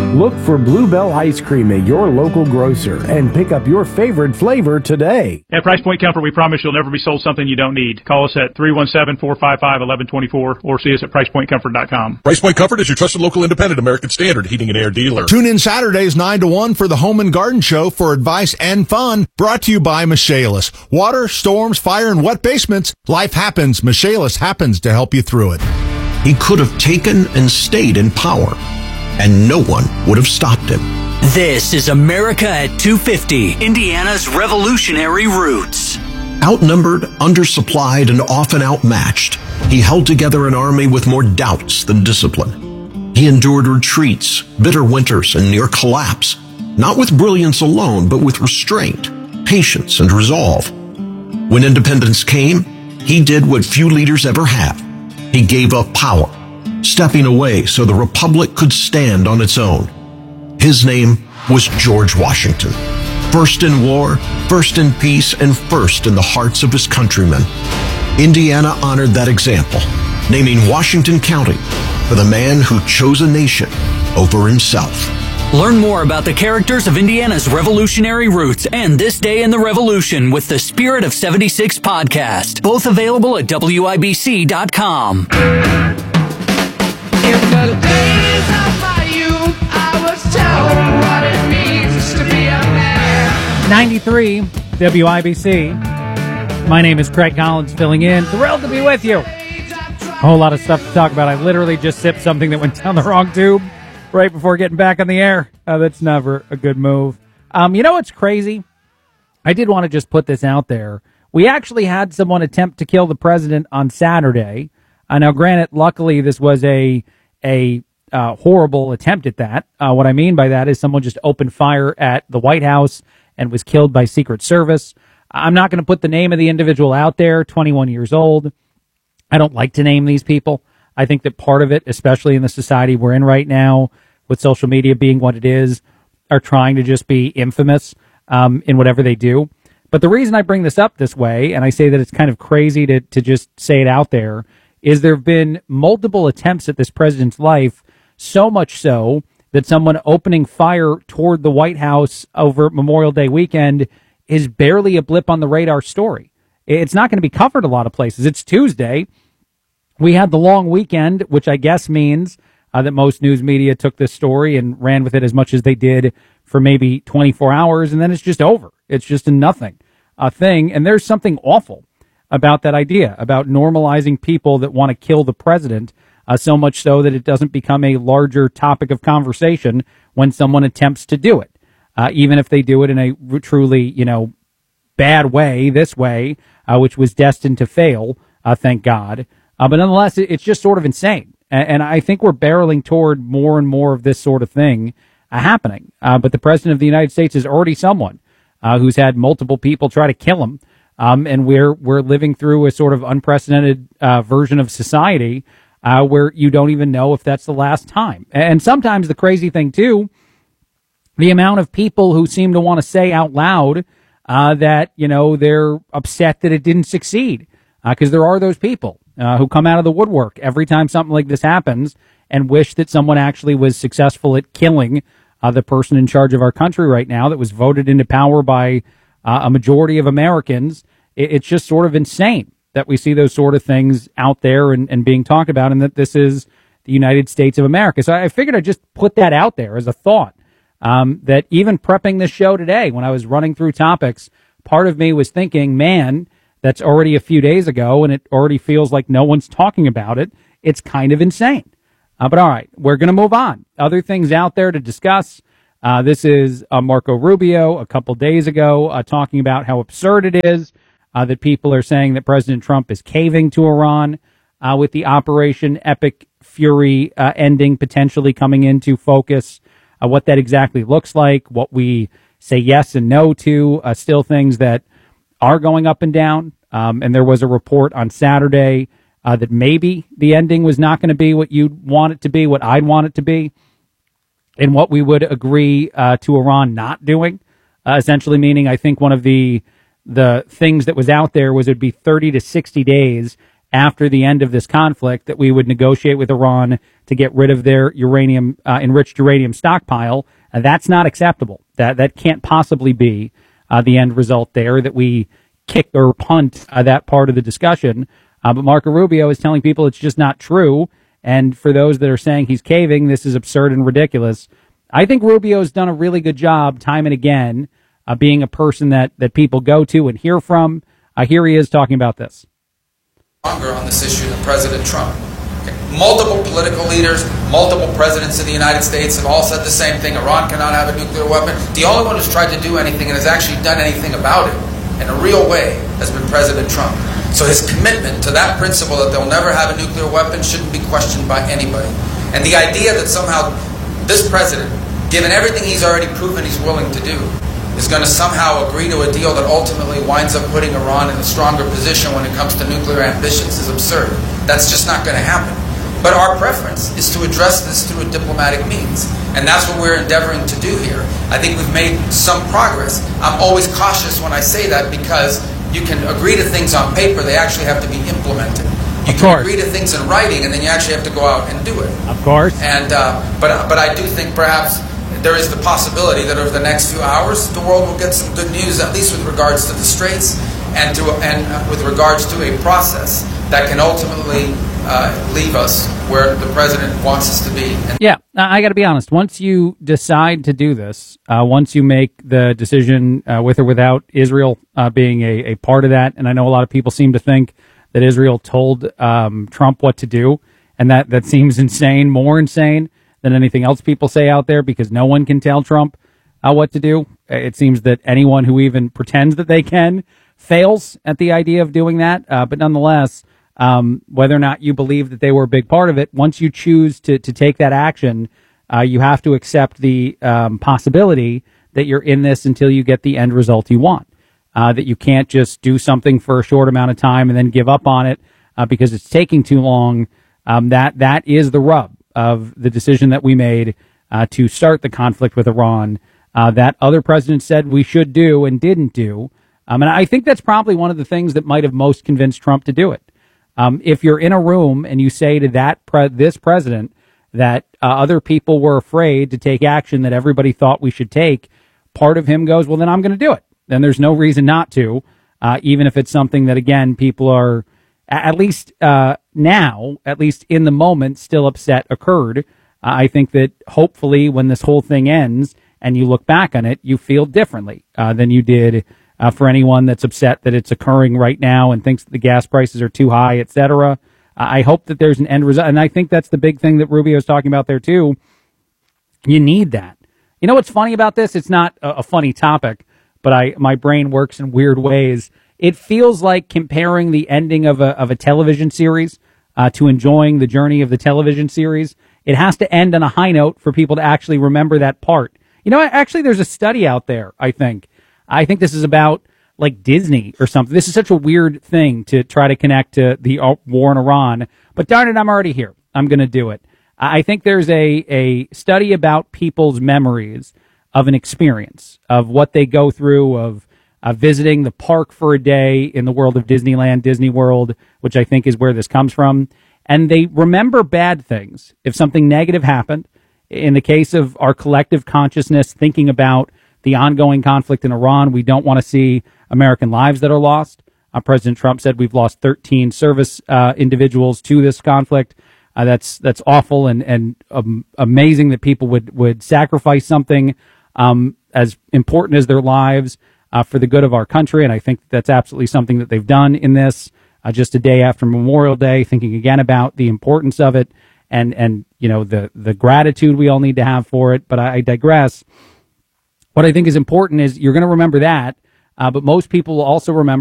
Look for Bluebell Ice Cream at your local grocer and pick up your favorite flavor today. At Price Point Comfort, we promise you'll never be sold something you don't need. Call us at 317-455-1124 or see us at PricePointComfort.com. Price Point Comfort is your trusted local independent American Standard heating and air dealer. Tune in Saturdays 9 to 1 for the Home and Garden Show for advice and fun. Brought to you by Michaelis. Water, storms, fire, and wet basements. Life happens. Michaelis happens to help you through it. He could have taken and stayed in power, and no one would have stopped him. This is America at 250, Indiana's revolutionary roots. Outnumbered, undersupplied, and often outmatched, he held together an army with more doubts than discipline. He endured retreats, bitter winters, and near collapse, not with brilliance alone, but with restraint, patience, and resolve. When independence came, he did what few leaders ever have. He gave up power, stepping away so the republic could stand on its own. His name was George Washington. First in war, first in peace, and first in the hearts of his countrymen. Indiana honored that example, naming Washington County for the man who chose a nation over himself. Learn more about the characters of Indiana's revolutionary roots and This Day in the Revolution with the Spirit of 76 podcast. Both available at WIBC.com. In the days of my youth, I was told what it means to be a man. 93 WIBC. My name is Craig Collins, filling in. Thrilled to be with you. A whole lot of stuff to talk about. I literally just sipped something that went down the wrong tube right before getting back on the air. That's never a good move. You know what's crazy? I did want to just put this out there. We actually had someone attempt to kill the president on Saturday. Now, granted, luckily, this was a horrible attempt at that. What I mean by that is someone just opened fire at the White House and was killed by Secret Service. I'm not going to put the name of the individual out there, 21 years old. I don't like to name these people. I think that part of it, especially in the society we're in right now, with social media being what it is, are trying to just be infamous in whatever they do. But the reason I bring this up this way, and I say that it's kind of crazy to just say it out there, is there have been multiple attempts at this president's life, so much so that someone opening fire toward the White House over Memorial Day weekend is barely a blip on the radar story. It's not going to be covered a lot of places. It's Tuesday. We had the long weekend, which I guess means that most news media took this story and ran with it as much as they did for maybe 24 hours, and then it's just over. It's just a nothing thing. And there's something awful about that idea, about normalizing people that want to kill the president, so much so that it doesn't become a larger topic of conversation when someone attempts to do it, even if they do it in a truly, bad way, this way, which was destined to fail, thank God. But nonetheless, it's just sort of insane. And I think we're barreling toward more and more of this sort of thing happening. But the president of the United States is already someone who's had multiple people try to kill him. And we're living through a sort of unprecedented version of society where you don't even know if that's the last time. And sometimes the crazy thing, too, the amount of people who seem to want to say out loud that, they're upset that it didn't succeed. Because there are those people who come out of the woodwork every time something like this happens and wish that someone actually was successful at killing the person in charge of our country right now that was voted into power by a majority of Americans. It's just sort of insane that we see those sort of things out there and being talked about, and that this is the United States of America. So I figured I'd just put that out there as a thought, that even prepping this show today, when I was running through topics, part of me was thinking, man, that's already a few days ago, and it already feels like no one's talking about it. It's kind of insane. But all right, we're going to move on. Other things out there to discuss. This is Marco Rubio a couple days ago talking about how absurd it is that people are saying that President Trump is caving to Iran with the Operation Epic Fury ending potentially coming into focus, what that exactly looks like, what we say yes and no to, still things that are going up and down. And there was a report on Saturday that maybe the ending was not going to be what you'd want it to be, what I'd want it to be, and what we would agree to Iran not doing. Essentially meaning, I think one of the things that was out there was it would be 30 to 60 days after the end of this conflict that we would negotiate with Iran to get rid of their uranium, enriched uranium stockpile. That's not acceptable. That can't possibly be the end result there, that we kick or punt that part of the discussion. But Marco Rubio is telling people it's just not true. And for those that are saying he's caving, this is absurd and ridiculous. I think Rubio's done a really good job time and again being a person that people go to and hear from. Here he is talking about this. Longer on this issue than President Trump. Okay. Multiple political leaders, multiple presidents of the United States have all said the same thing. Iran cannot have a nuclear weapon. The only one who's tried to do anything and has actually done anything about it in a real way has been President Trump. So his commitment to that principle that they'll never have a nuclear weapon shouldn't be questioned by anybody. And the idea that somehow this president, given everything he's already proven he's willing to do, is going to somehow agree to a deal that ultimately winds up putting Iran in a stronger position when it comes to nuclear ambitions is absurd. That's just not going to happen. But our preference is to address this through a diplomatic means. And that's what we're endeavoring to do here. I think we've made some progress. I'm always cautious when I say that because you can agree to things on paper, they actually have to be implemented. You can agree to things in writing, and then you actually have to go out and do it. Of course. And but I do think perhaps there is the possibility that over the next few hours, the world will get some good news, at least with regards to the Straits and with regards to a process that can ultimately leave us where the president wants us to be. Yeah, I got to be honest. Once you decide to do this, once you make the decision with or without Israel being a part of that, and I know a lot of people seem to think that Israel told Trump what to do, and that seems insane, more insane than anything else people say out there, because no one can tell Trump what to do. It seems that anyone who even pretends that they can fails at the idea of doing that. But nonetheless, whether or not you believe that they were a big part of it, once you choose to take that action, you have to accept the possibility that you're in this until you get the end result you want. That you can't just do something for a short amount of time and then give up on it because it's taking too long. That is the rub of the decision that we made to start the conflict with Iran, that other presidents said we should do and didn't do. And I think that's probably one of the things that might have most convinced Trump to do it. If you're in a room and you say to this president that other people were afraid to take action that everybody thought we should take, part of him goes, well, then I'm going to do it. Then there's no reason not to, even if it's something that, again, people are at least now, at least in the moment, still upset occurred. I think that hopefully when this whole thing ends and you look back on it, you feel differently than you did for anyone that's upset that it's occurring right now and thinks that the gas prices are too high, et cetera. I hope that there's an end result. And I think that's the big thing that Rubio is talking about there, too. You need that. You know what's funny about this? It's not a funny topic, but my brain works in weird ways. It feels like comparing the ending of a television series to enjoying the journey of the television series. It has to end on a high note for people to actually remember that part. You know, actually, there's a study out there, I think this is about like Disney or something. This is such a weird thing to try to connect to the war in Iran, but darn it, I'm already here. I'm going to do it. I think there's a study about people's memories of an experience, of what they go through, of visiting the park for a day in the world of Disneyland, Disney World, which I think is where this comes from. And they remember bad things. If something negative happened, in the case of our collective consciousness, thinking about the ongoing conflict in Iran, we don't want to see American lives that are lost. President Trump said we've lost 13 service individuals to this conflict. That's awful and amazing that people would sacrifice something as important as their lives for the good of our country. And I think that's absolutely something that they've done in this just a day after Memorial Day, thinking again about the importance of it and you know, the gratitude we all need to have for it. But I digress. What I think is important is you're going to remember that, but most people will also remember